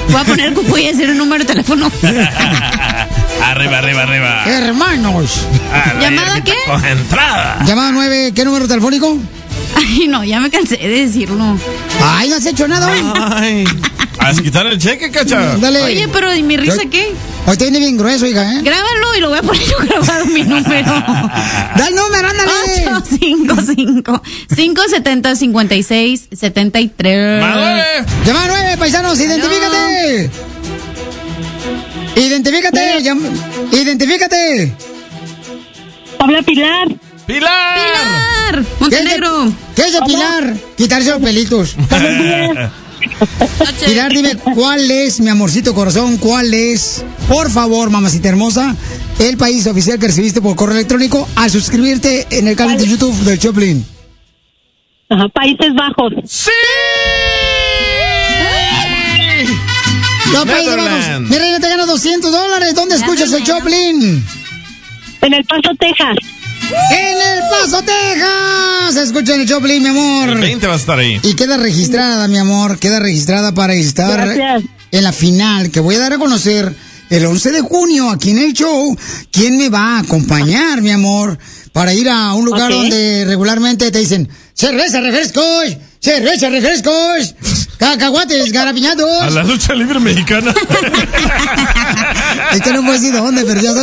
Voy a poner cupo y decir el número de teléfono. Arriba. Hermanos. ¿Llamada qué? Con entrada. Llamada 9, ¿qué número telefónico? Ay, no, ya me cansé de decirlo. Ay, no has hecho nada hoy. Ay. ¿Vas a quitar el cheque, Cacha? Dale. Oye, pero ¿y mi risa qué? Hoy te viene bien grueso, hija, ¿eh? Grábalo y lo voy a poner yo grabado mi número. Da el número, ándale. 855-570-5673. Llamada 9, paisanos, identifícate. Identifícate. Habla Pilar. ¡Pilar! Montenegro. ¿Qué es de Pilar? Quitarse los pelitos. Pilar, dime, ¿cuál es, mi amorcito corazón? ¿Cuál es, por favor, mamacita hermosa, el país oficial que recibiste por correo electrónico al suscribirte en el canal de YouTube del Choplin? Países Bajos. ¡Sí! Los Países Bajos. Mi reina, te gana $200. ¿Dónde escuchas el Choplin? En El Paso, Texas. ¡En El Paso, Texas! Escucha el Choplin, mi amor. El 20 va a estar ahí. Y queda registrada, mi amor. Queda registrada para estar en la final que voy a dar a conocer el 11 de junio aquí en el show. ¿Quién me va a acompañar, mi amor? Para ir a un lugar donde regularmente te dicen cerveza, refrescos, cacahuates, garapiñados. A la lucha libre mexicana. Es que no puedo decir dónde, pero ya